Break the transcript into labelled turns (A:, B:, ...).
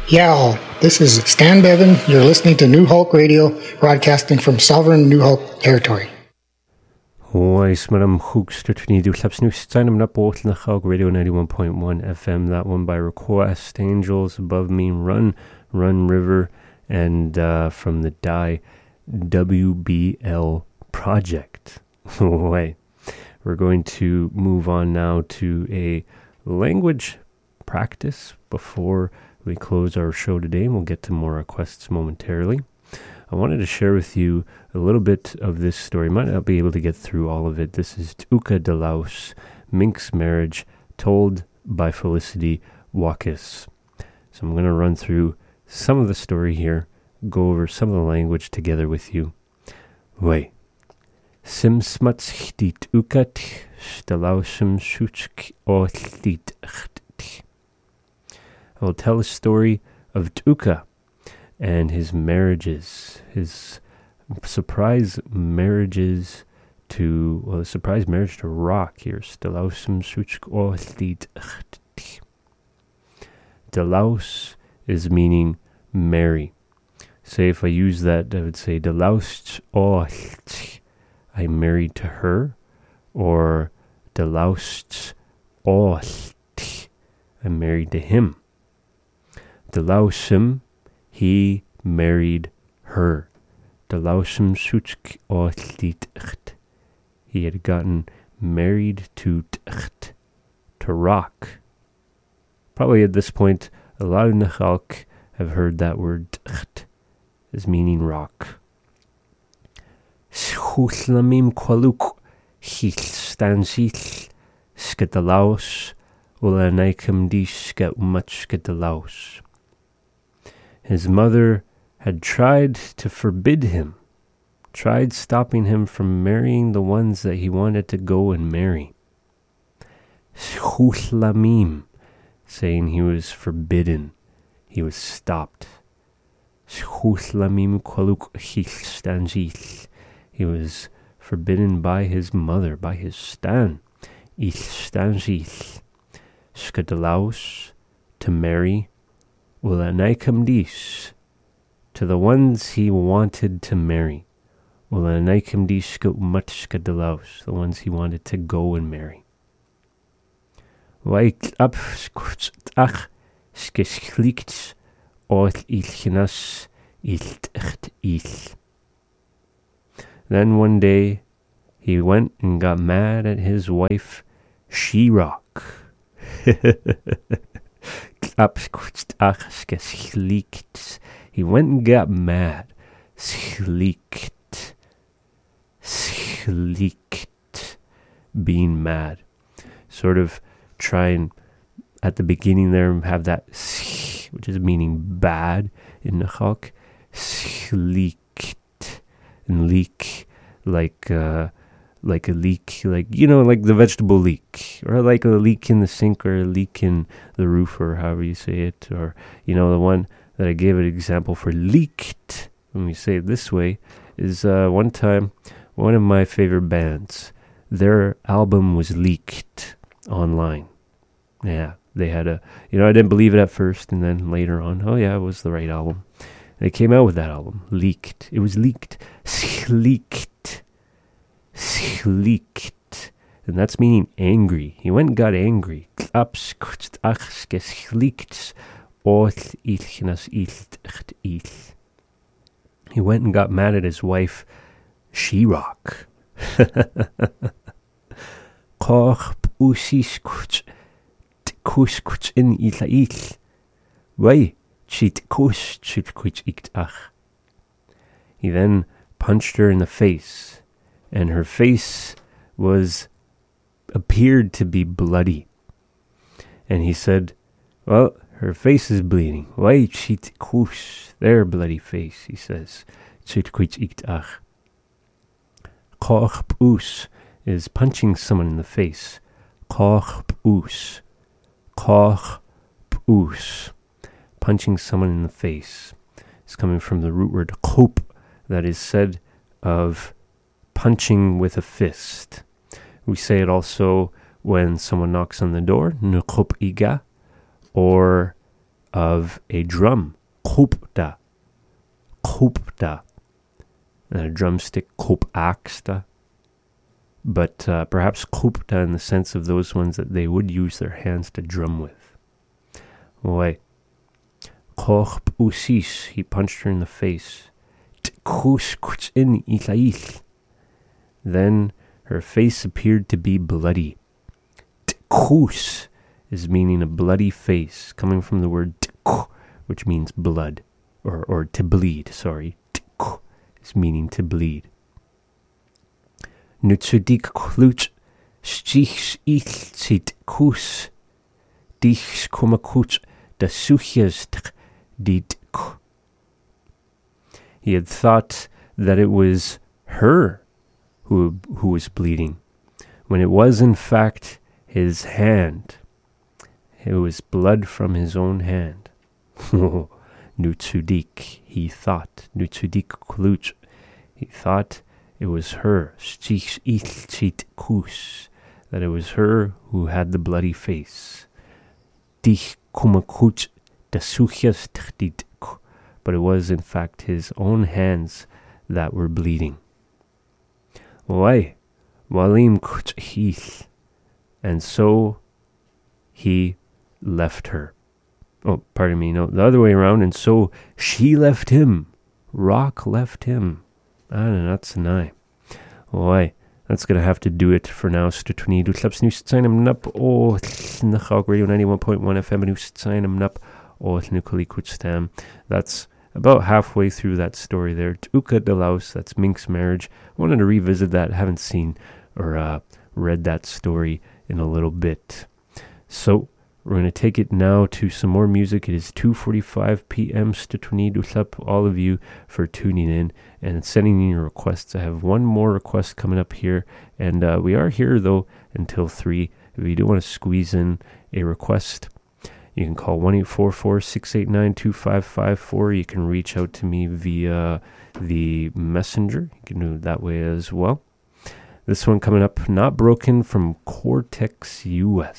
A: Yeah, this is Stan Bevan. You're listening to New Hulk Radio, broadcasting from sovereign New Hulk territory.
B: Ois madam Hookster do Slapsnoose Sign up both in the Hulk Radio 91.1 FM. That one by request. Angels Above Me, Run River, and from the Die WBL Project. Wait, we're going to move on now to a language practice before we close our show today, and we'll get to more requests momentarily. I wanted to share with you a little bit of this story. Might not be able to get through all of it. This is T'uka de Laos, Minx Marriage, told by Felicity Wakis. So I'm going to run through some of the story here, go over some of the language together with you. Wait. Sim smuts dit ukat, stelausum shutsk o dit. I will tell a story of T'uka and his marriages, his surprise marriages to, a surprise marriage to rock here. Stelausum shutsk o dit. Delaus is meaning marry. Say if I use that, I would say Delaus o I'm married to her, or Delaus o I'm married to him. Delausim, he married her. Delausim sutsk o tlicht. He had gotten married to tcht, to rock. Probably at this point, a lot of Nachalk have heard that word tcht as meaning rock. Schuslamim kwaluk hil stanzil skadalaus ulanaikum diska umach skadalaus. His mother had tried to forbid him, tried stopping him from marrying the ones that he wanted to go and marry. Schuslamim, saying he was forbidden, he was stopped. Schuslamim kwaluk hil stanzil. He was forbidden by his mother, by his stan. Il stanzil. Skadalaus, to marry. Ulanaikam dis, to the ones he wanted to marry. Ulanaikam dis skadumut skadalaus, the ones he wanted to go and marry. Waik up skutach skesklikt oth ilchinas iltcht il. Then one day he went and got mad at his wife, She-Rock. He went and got mad. Schlikt. Being mad. Sort of try and, at the beginning there, have that which is meaning bad in the Chok. Schlikt. And leak, like a leak, like the vegetable leak, or like a leak in the sink, or a leak in the roof, or however you say it, or the one that I gave an example for leaked, when we say it this way, is one time one of my favorite bands, their album was leaked online. Yeah, they had I didn't believe it at first, and then later on, oh yeah, it was the right album. They came out with that album, leaked. It was leaked. Schlikt. And that's meaning angry. He went and got angry. He went and got mad at his wife, She-Rock. He then punched her in the face, and her face appeared to be bloody. And he said, well, her face is bleeding. Why their bloody face, he says. Is punching someone in the face. Punching someone in the face is coming from the root word kop, that is said of punching with a fist. We say it also when someone knocks on the door, nukop iga, or of a drum, kopta, and a drumstick, kopaksta, but perhaps kopta in the sense of those ones that they would use their hands to drum with. Why? Koch usis, he punched her in the face. Then her face appeared to be bloody. Tkus is meaning a bloody face, coming from the word tk, which means blood, or to bleed, sorry. Tk is meaning to bleed. Nutsudik kluch stichs ilzit kus, dichs kumakuch da suchjas dit. He had thought that it was her who was bleeding, when it was in fact his hand. It was blood from his own hand. Nutsudik, he thought. Nutsudik kluch, he thought it was her. Stich ilchit kus, that it was her who had the bloody face. Dich kumakuch da suchjas dit, but it was in fact his own hands that were bleeding. Why? Walim kuch, and so he left her. Oh, pardon me, no, the other way around, and so she left him. Rock left him. That's an eye. Why? That's going to have to do it for now. Stutuni du klapps nu sein am nap o Nachog Radio 91.1 FM nu sein am nap o nukuli kutstam. That's about halfway through that story there. Tuka de Laos, that's Mink's marriage. I wanted to revisit that. Haven't seen or read that story in a little bit. So we're going to take it now to some more music. It is 2:45 p.m. Stutuni du klap, all of you for tuning in and sending in your requests. I have one more request coming up here, and we are here though until 3. If you do want to squeeze in a request, you can call 1-844-689-2554. You can reach out to me via the messenger. You can do it that way as well. This one coming up, Not Broken from Cortex US.